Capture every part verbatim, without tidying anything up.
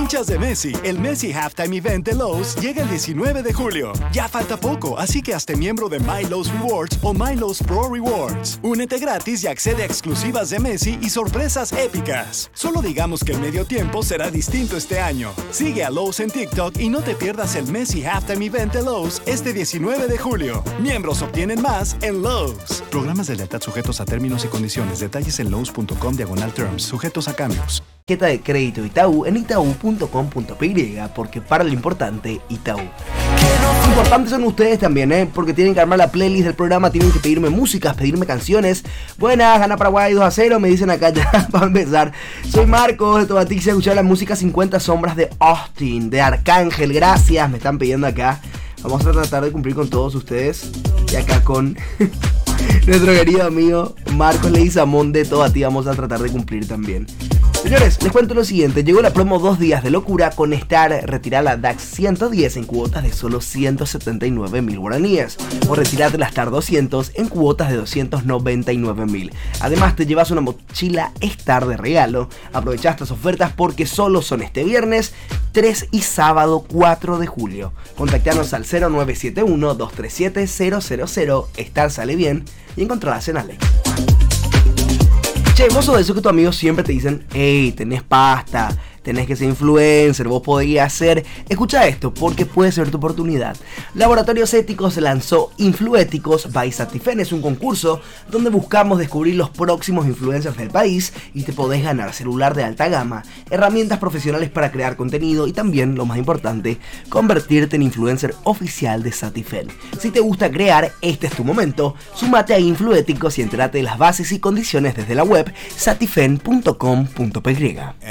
Hinchas de Messi, el Messi Halftime Event de Lowe's llega el diecinueve de julio. Ya falta poco, así que hazte miembro de My Lowe's Rewards o My Lowe's Pro Rewards. Únete gratis y accede a exclusivas de Messi y sorpresas épicas. Solo digamos que el medio tiempo será distinto este año. Sigue a Lowe's en TikTok y no te pierdas el Messi Halftime Event de Lowe's este diecinueve de julio. Miembros obtienen más en Lowe's. Programas de lealtad sujetos a términos y condiciones. Detalles en lowes punto com diagonal terms. Sujetos a cambios. Tarjeta de crédito Itaú en itaú punto com punto pe, porque para lo importante, Itaú. Importantes son ustedes también, ¿eh? Porque tienen que armar la playlist del programa, tienen que pedirme músicas, pedirme canciones. Buenas, gana Paraguay dos a cero, me dicen acá ya para empezar. Soy Marcos de Tobatix, he escuchado la música cincuenta sombras de Austin, de Arcángel, gracias, me están pidiendo acá. Vamos a tratar de cumplir con todos ustedes. Y acá con nuestro querido amigo Marcos Leguizamón de Tobatix vamos a tratar de cumplir también. Señores, les cuento lo siguiente, llegó la promo dos días de locura con Star, retirar la D A X ciento diez en cuotas de solo ciento setenta y nueve mil guaraníes, o retirarte la Star doscientos en cuotas de doscientos noventa y nueve mil. Además te llevas una mochila Star de regalo. Aprovecha estas ofertas porque solo son este viernes tres y sábado cuatro de julio. Contactanos al cero nueve siete uno, dos tres siete, cero cero cero, Star sale bien y encontrarás en Ale. Che, vos sos de eso que tus amigos siempre te dicen, hey, tenés pasta, tenés que ser influencer, vos podrías ser. Escucha esto, porque puede ser tu oportunidad. Laboratorios Éticos lanzó Influéticos by Satifen. Es un concurso donde buscamos descubrir los próximos influencers del país y te podés ganar celular de alta gama, herramientas profesionales para crear contenido y también, lo más importante, convertirte en influencer oficial de Satifen. Si te gusta crear, este es tu momento. Súmate a Influéticos y entérate de las bases y condiciones desde la web satifen punto com punto pe.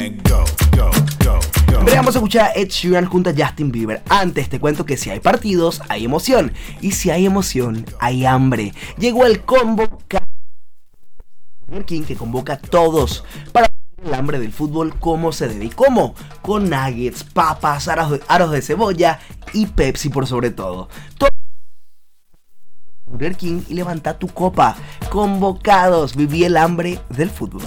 Vamos a escuchar a Ed Sheeran junto a Justin Bieber. Antes te cuento que si hay partidos, hay emoción. Y si hay emoción, hay hambre. Llegó el combo Burger King que convoca a todos para el hambre del fútbol como se debe. ¿Y cómo? Con nuggets, papas, aros de, aros de cebolla y Pepsi por sobre todo. todo Burger King y levanta tu copa. Convocados, viví el hambre del fútbol.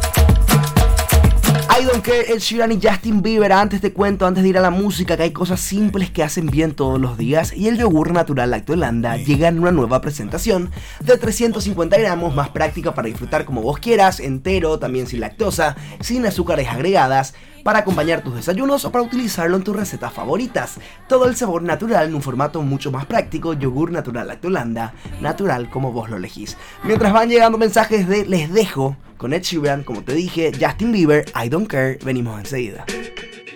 I Don't Care, Ed Sheeran y Justin Bieber. Antes te cuento, antes de ir a la música, que hay cosas simples que hacen bien todos los días. Y el yogur natural Lactolanda llega en una nueva presentación de trescientos cincuenta gramos, más práctica para disfrutar como vos quieras, entero, también sin lactosa, sin azúcares agregadas, para acompañar tus desayunos o para utilizarlo en tus recetas favoritas. Todo el sabor natural en un formato mucho más práctico. Yogur natural Lactolanda, natural como vos lo elegís. Mientras van llegando mensajes de les dejo con Ed Sheeran, como te dije, Justin Bieber, I Don't Care, venimos enseguida.